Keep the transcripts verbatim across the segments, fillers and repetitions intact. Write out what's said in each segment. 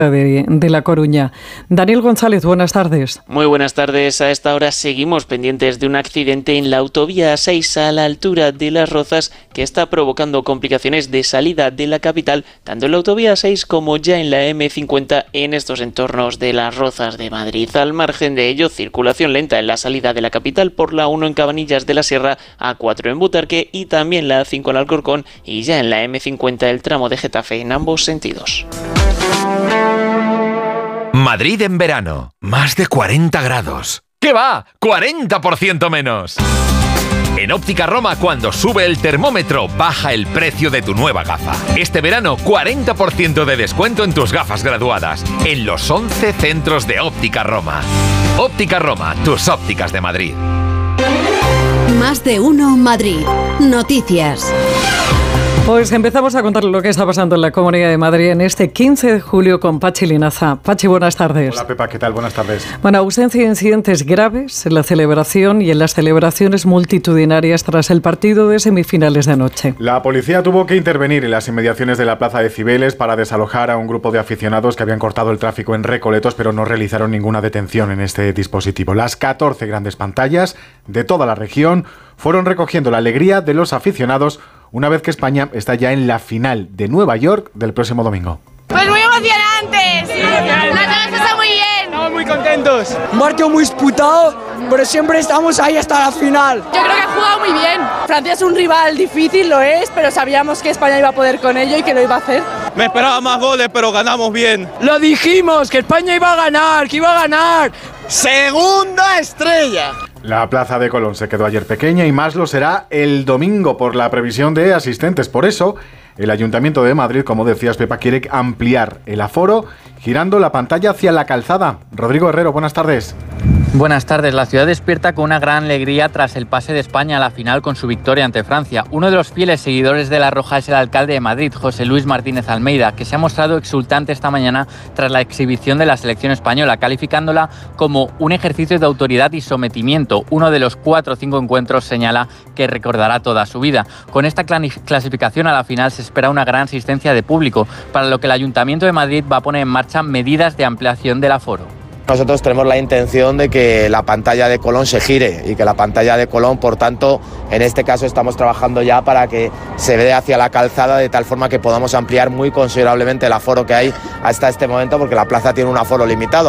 De, de La Coruña. Daniel González, buenas tardes. Muy buenas tardes. A esta hora seguimos pendientes de un accidente en la autovía A seis a la altura de Las Rozas que está provocando complicaciones de salida de la capital, tanto en la autovía A seis como ya en la eme cincuenta en estos entornos de Las Rozas de Madrid. Al margen de ello, circulación lenta en la salida de la capital por la uno en Cabanillas de la Sierra, A cuatro en Butarque y también la A cinco en Alcorcón y ya en la eme cincuenta el tramo de Getafe en ambos sentidos. Madrid en verano, más de cuarenta grados. ¿Qué va? ¡cuarenta por ciento menos! En Óptica Roma, cuando sube el termómetro, baja el precio de tu nueva gafa. Este verano, cuarenta por ciento de descuento en tus gafas graduadas, en los once centros de Óptica Roma. Óptica Roma, tus ópticas de Madrid. Más de uno Madrid. Noticias. Pues empezamos a contar lo que está pasando en la Comunidad de Madrid en este quince de julio con Pachi Linaza. Pachi, buenas tardes. Hola Pepa, ¿qué tal? Buenas tardes. Bueno, ausencia de incidentes graves en la celebración y en las celebraciones multitudinarias tras el partido de semifinales de anoche. La policía tuvo que intervenir en las inmediaciones de la Plaza de Cibeles para desalojar a un grupo de aficionados que habían cortado el tráfico en Recoletos, pero no realizaron ninguna detención en este dispositivo. Las catorce grandes pantallas de toda la región fueron recogiendo la alegría de los aficionados una vez que España está ya en la final de Nueva York del próximo domingo. Pues muy emocionante, sí. Nos hemos pasado muy bien. Estamos muy contentos. Un partido muy disputado, pero siempre estamos ahí hasta la final. Yo creo que ha jugado muy bien. Francia es un rival difícil, lo es, pero sabíamos que España iba a poder con ello y que lo iba a hacer. Me esperaba más goles, pero ganamos bien. Lo dijimos, que España iba a ganar, que iba a ganar. ¡Segunda estrella! La Plaza de Colón se quedó ayer pequeña y más lo será el domingo por la previsión de asistentes. Por eso, el Ayuntamiento de Madrid, como decías Pepa, quiere ampliar el aforo girando la pantalla hacia la calzada. Rodrigo Herrero, buenas tardes. Buenas tardes. La ciudad despierta con una gran alegría tras el pase de España a la final con su victoria ante Francia. Uno de los fieles seguidores de la Roja es el alcalde de Madrid, José Luis Martínez Almeida, que se ha mostrado exultante esta mañana tras la exhibición de la selección española, calificándola como un ejercicio de autoridad y sometimiento. Uno de los cuatro o cinco encuentros, señala, que recordará toda su vida. Con esta clasificación a la final se espera una gran asistencia de público, para lo que el Ayuntamiento de Madrid va a poner en marcha medidas de ampliación del aforo. Nosotros tenemos la intención de que la pantalla de Colón se gire y que la pantalla de Colón, por tanto, en este caso estamos trabajando ya para que se dé hacia la calzada de tal forma que podamos ampliar muy considerablemente el aforo que hay hasta este momento, porque la plaza tiene un aforo limitado.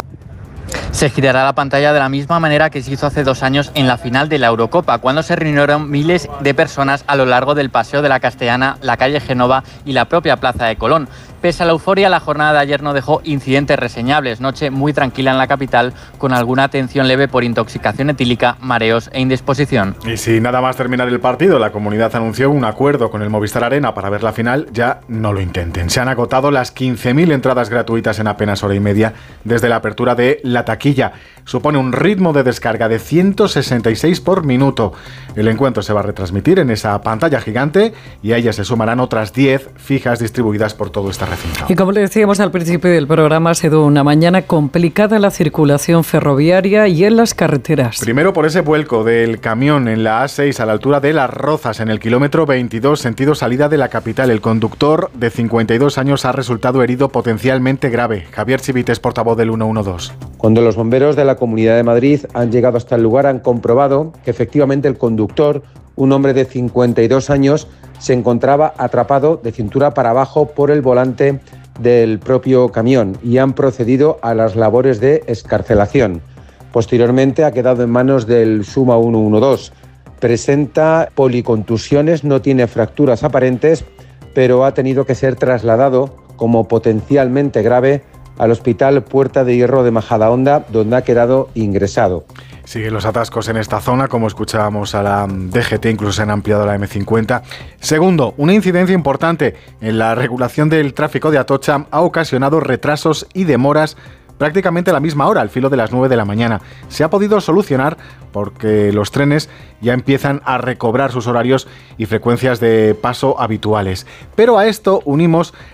Se girará la pantalla de la misma manera que se hizo hace dos años en la final de la Eurocopa, cuando se reunieron miles de personas a lo largo del Paseo de la Castellana, la calle Génova y la propia Plaza de Colón. Pese a la euforia, la jornada de ayer no dejó incidentes reseñables. Noche muy tranquila en la capital, con alguna atención leve por intoxicación etílica, mareos e indisposición. Y si nada más terminar el partido, la comunidad anunció un acuerdo con el Movistar Arena para ver la final, ya no lo intenten. Se han agotado las quince mil entradas gratuitas en apenas hora y media desde la apertura de la taquilla. Supone un ritmo de descarga de ciento sesenta y seis por minuto. El encuentro se va a retransmitir en esa pantalla gigante y a ella se sumarán otras diez fijas distribuidas por todo este recinto. Y como le decíamos al principio del programa, ha sido una mañana complicada en la circulación ferroviaria y en las carreteras. Primero por ese vuelco del camión en la A seis a la altura de Las Rozas, en el kilómetro veintidós, sentido salida de la capital. El conductor de cincuenta y dos años ha resultado herido potencialmente grave. Javier Chivites, portavoz del ciento doce. Cuando los bomberos de la Comunidad de Madrid han llegado hasta el lugar, han comprobado que efectivamente el conductor, un hombre de cincuenta y dos años, se encontraba atrapado de cintura para abajo por el volante del propio camión y han procedido a las labores de excarcelación. Posteriormente ha quedado en manos del SUMA ciento doce. Presenta policontusiones, no tiene fracturas aparentes, pero ha tenido que ser trasladado como potencialmente grave al Hospital Puerta de Hierro de Majadahonda, donde ha quedado ingresado. Siguen los atascos en esta zona, como escuchábamos a la D G T, incluso se han ampliado la eme cincuenta. Segundo, una incidencia importante en la regulación del tráfico de Atocha ha ocasionado retrasos y demoras prácticamente a la misma hora, al filo de las nueve de la mañana. Se ha podido solucionar porque los trenes ya empiezan a recobrar sus horarios y frecuencias de paso habituales. Pero a esto unimos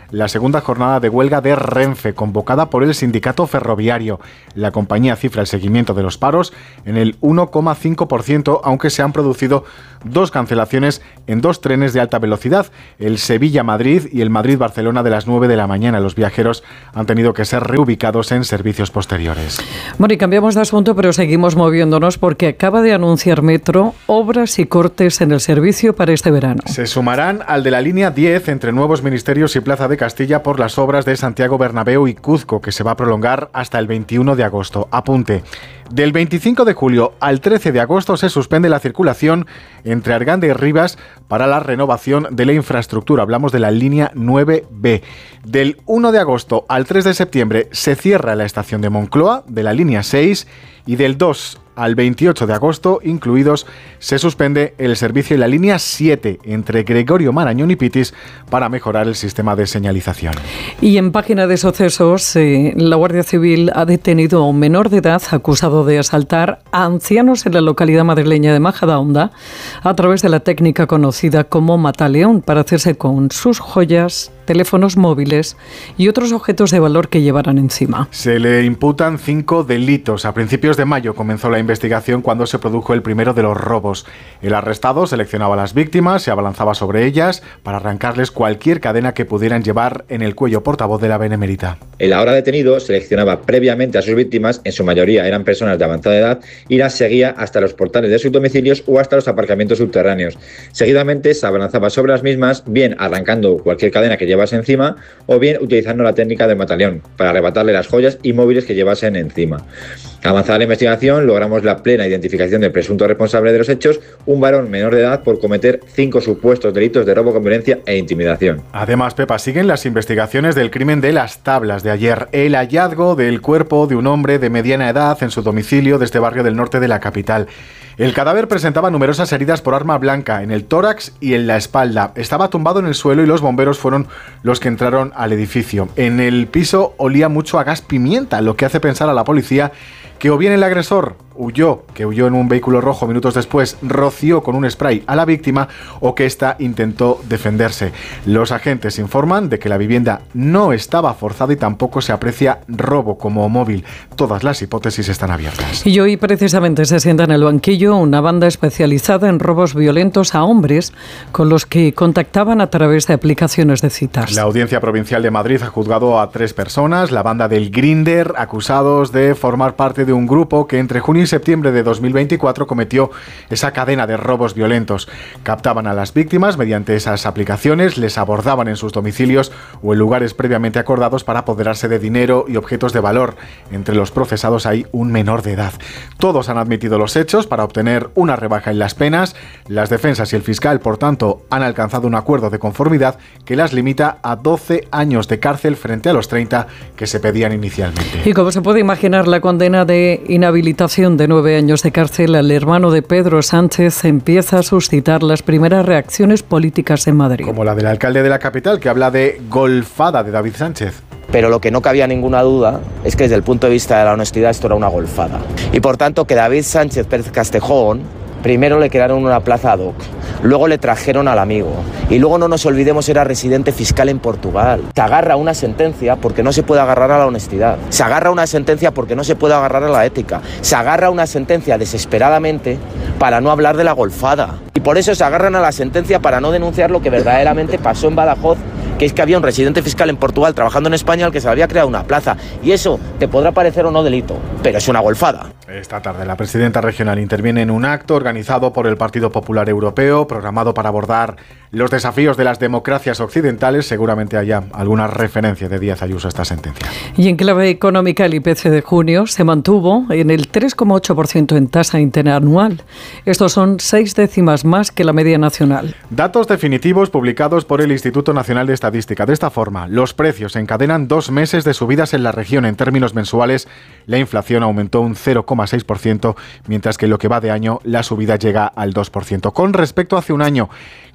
la segunda jornada de huelga de Renfe, convocada por el sindicato ferroviario. La compañía cifra el seguimiento de los paros en el uno coma cinco por ciento, aunque se han producido dos cancelaciones en dos trenes de alta velocidad, el Sevilla-Madrid y el Madrid-Barcelona de las nueve de la mañana. Los viajeros han tenido que ser reubicados en servicios posteriores. Bueno, y cambiamos de asunto, pero seguimos moviéndonos porque acaba de anunciar Metro obras y cortes en el servicio para este verano. Se sumarán al de la línea diez entre Nuevos Ministerios y Plaza de Castilla por las obras de Santiago Bernabéu y Cuzco, que se va a prolongar hasta el veintiuno de agosto. Apunte. Del veinticinco de julio al trece de agosto se suspende la circulación entre Arganda y Rivas para la renovación de la infraestructura. Hablamos de la línea nueve B. Del uno de agosto al tres de septiembre se cierra la estación de Moncloa de la línea seis y del dos al veintiocho de agosto, incluidos, se suspende el servicio en la línea siete entre Gregorio Marañón y Pitis para mejorar el sistema de señalización. Y en página de sucesos, eh, la Guardia Civil ha detenido a un menor de edad acusado de asaltar a ancianos en la localidad madrileña de Majadahonda a través de la técnica conocida como mataleón para hacerse con sus joyas, teléfonos móviles y otros objetos de valor que llevaran encima. Se le imputan cinco delitos. A principios de mayo comenzó la investigación cuando se produjo el primero de los robos. El arrestado seleccionaba a las víctimas, se abalanzaba sobre ellas para arrancarles cualquier cadena que pudieran llevar en el cuello. Portavoz de la Benemérita. El ahora detenido seleccionaba previamente a sus víctimas, en su mayoría eran personas de avanzada edad, y las seguía hasta los portales de sus domicilios o hasta los aparcamientos subterráneos. Seguidamente se abalanzaba sobre las mismas, bien arrancando cualquier cadena que llevase encima o bien utilizando la técnica del mataleón para arrebatarle las joyas y móviles que llevasen encima. Avanzada la investigación, logramos la plena identificación del presunto responsable de los hechos, un varón menor de edad, por cometer cinco supuestos delitos de robo con violencia e intimidación. Además, Pepa, siguen las investigaciones del crimen de Las Tablas de ayer. El hallazgo del cuerpo de un hombre de mediana edad en su domicilio de este barrio del norte de la capital. El cadáver presentaba numerosas heridas por arma blanca en el tórax y en la espalda. Estaba tumbado en el suelo y los bomberos fueron los que entraron al edificio. En el piso olía mucho a gas pimienta, lo que hace pensar a la policía que o bien el agresor huyó, que huyó en un vehículo rojo minutos después, roció con un spray a la víctima, o que ésta intentó defenderse. Los agentes informan de que la vivienda no estaba forzada y tampoco se aprecia robo como móvil. Todas las hipótesis están abiertas. Y hoy precisamente se sienta en el banquillo una banda especializada en robos violentos a hombres con los que contactaban a través de aplicaciones de citas. La Audiencia Provincial de Madrid ha juzgado a tres personas, la banda del Grindr, acusados de formar parte de un grupo que entre junio y septiembre de dos mil veinticuatro cometió esa cadena de robos violentos. Captaban a las víctimas mediante esas aplicaciones, les abordaban en sus domicilios o en lugares previamente acordados para apoderarse de dinero y objetos de valor. Entre los procesados hay un menor de edad. Todos han admitido los hechos para obtener una rebaja en las penas. Las defensas y el fiscal, por tanto, han alcanzado un acuerdo de conformidad que las limita a doce años de cárcel frente a los treinta que se pedían inicialmente. Y como se puede imaginar, la condena de inhabilitación de nueve años de cárcel al hermano de Pedro Sánchez empieza a suscitar las primeras reacciones políticas en Madrid. Como la del alcalde de la capital, que habla de golfada de David Sánchez. Pero lo que no cabía ninguna duda es que desde el punto de vista de la honestidad esto era una golfada. Y por tanto que David Sánchez Pérez Castejón primero le crearon una plaza ad hoc, luego le trajeron al amigo y luego, no nos olvidemos, era residente fiscal en Portugal. Se agarra una sentencia porque no se puede agarrar a la honestidad, se agarra una sentencia porque no se puede agarrar a la ética, se agarra una sentencia desesperadamente para no hablar de la golfada. Y por eso se agarran a la sentencia para no denunciar lo que verdaderamente pasó en Badajoz, que es que había un residente fiscal en Portugal trabajando en España al que se le había creado una plaza. Y eso te podrá parecer o no delito, pero es una golfada. Esta tarde la presidenta regional interviene en un acto organizado por el Partido Popular Europeo, programado para abordar los desafíos de las democracias occidentales. Seguramente haya alguna referencia de Díaz Ayuso a esta sentencia. Y en clave económica, el I P C de junio se mantuvo en el tres coma ocho por ciento en tasa interanual. Estos son seis décimas más que la media nacional. Datos definitivos publicados por el Instituto Nacional de Estadística. De esta forma, los precios encadenan dos meses de subidas en la región. En términos mensuales, la inflación aumentó un cero coma seis por ciento, mientras que en lo que va de año la subida llega al dos por ciento. Con respecto a hace un año,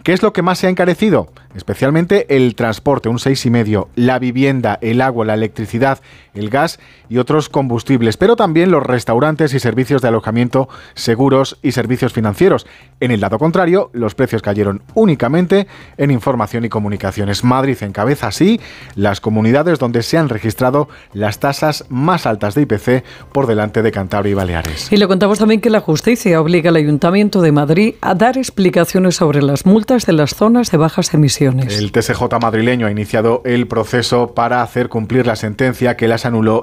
¿Qué es lo que más se ha encarecido? Especialmente el transporte, un seis coma cinco, la vivienda, el agua, la electricidad, el gas y otros combustibles, pero también los restaurantes y servicios de alojamiento, seguros y servicios financieros. En el lado contrario, los precios cayeron únicamente en información y comunicaciones. Madrid encabeza así las comunidades donde se han registrado las tasas más altas de I P C, por delante de Cantabria y Baleares. Y le contamos también que la justicia obliga al Ayuntamiento de Madrid a dar explicaciones sobre las multas de las zonas de bajas emisiones. El T S J madrileño ha iniciado el proceso para hacer cumplir la sentencia que las anuló